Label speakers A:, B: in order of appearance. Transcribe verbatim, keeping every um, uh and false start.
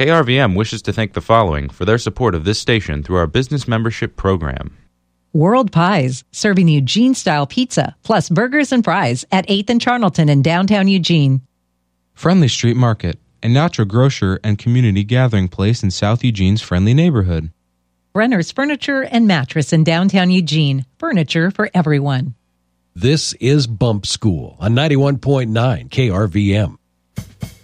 A: K R V M wishes to thank the following for their support of this station through our business membership program.
B: World Pies, serving Eugene-style pizza, plus burgers and fries at eighth and Charnelton in downtown Eugene.
C: Friendly Street Market, a natural grocer and community gathering place in South Eugene's friendly neighborhood.
B: Brenner's Furniture and Mattress in downtown Eugene. Furniture for everyone.
D: This is Bump School on ninety-one point nine K R V M.